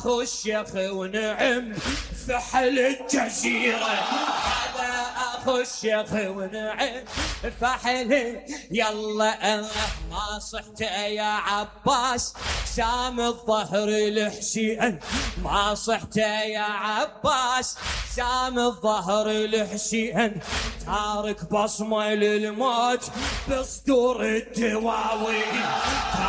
اخو الشيخ ونعم فحل الجزيرة، هذا اخو الشيخ ونعم فحل. يلا ما صحت يا عباس سام الظهر الحسين، ما صحت يا عباس سام الظهر الحسين، تارك بصمة للموت بصدور الدواوين.